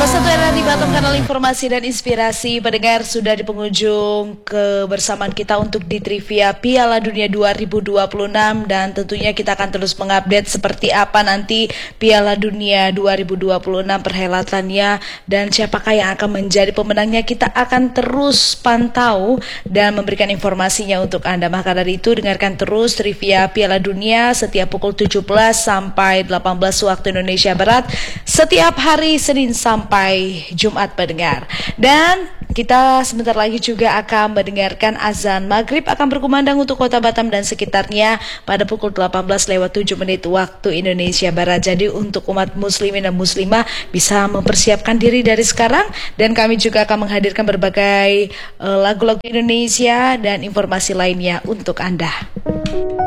Salah satu era di Batam kanal informasi dan inspirasi. Pendengar sudah di penghujung kebersamaan kita untuk di trivia Piala Dunia 2026 dan tentunya kita akan terus mengupdate seperti apa nanti Piala Dunia 2026 perhelatannya dan siapakah yang akan menjadi pemenangnya. Kita akan terus pantau dan memberikan informasinya untuk Anda. Maka dari itu dengarkan terus trivia Piala Dunia setiap pukul 17 sampai 18 waktu Indonesia Barat setiap hari Senin sampai Jumat, pendengar. Dan kita sebentar lagi juga akan mendengarkan azan maghrib akan berkumandang untuk kota Batam dan sekitarnya pada pukul 18:07 waktu Indonesia Barat. Jadi untuk umat muslimin dan muslimah bisa mempersiapkan diri dari sekarang, dan kami juga akan menghadirkan berbagai lagu-lagu Indonesia dan informasi lainnya untuk Anda.